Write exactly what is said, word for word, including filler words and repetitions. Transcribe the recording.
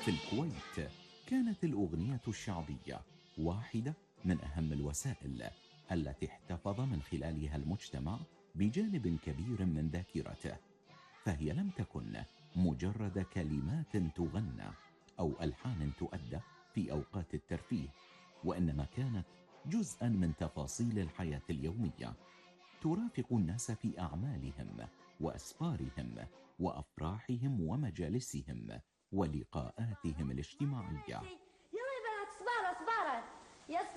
في الكويت كانت الأغنية الشعبية واحدة من أهم الوسائل التي احتفظ من خلالها المجتمع بجانب كبير من ذاكرته، فهي لم تكن مجرد كلمات تغنى أو ألحان تؤدى في أوقات الترفيه، وإنما كانت جزءا من تفاصيل الحياة اليومية، ترافق الناس في أعمالهم وأسفارهم وأفراحهم ومجالسهم ولقاءاتهم الاجتماعية. يلا يا بنات، صبارة صبارة يا